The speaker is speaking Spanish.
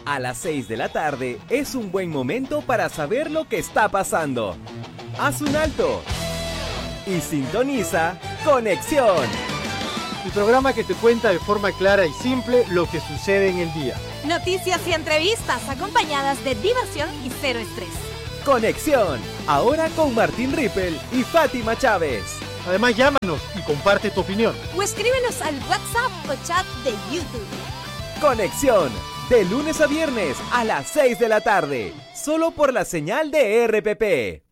A las 6 de la tarde es un buen momento para saber lo que está pasando. Haz un alto y sintoniza Conexión. El programa que te cuenta de forma clara y simple lo que sucede en el día. Noticias y entrevistas acompañadas de diversión y cero estrés. Conexión, ahora con Martín Rippel y Fátima Chávez. Además, llámanos y comparte tu opinión. O escríbenos al WhatsApp o chat de YouTube. Conexión, de lunes a viernes a las 6 de la tarde, solo por la señal de RPP.